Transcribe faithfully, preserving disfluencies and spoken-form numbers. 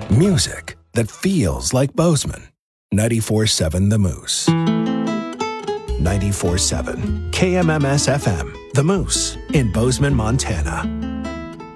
Music that feels like Bozeman. ninety-four point seven The Moose. ninety-four point seven K M M S F M, The Moose, in Bozeman, Montana.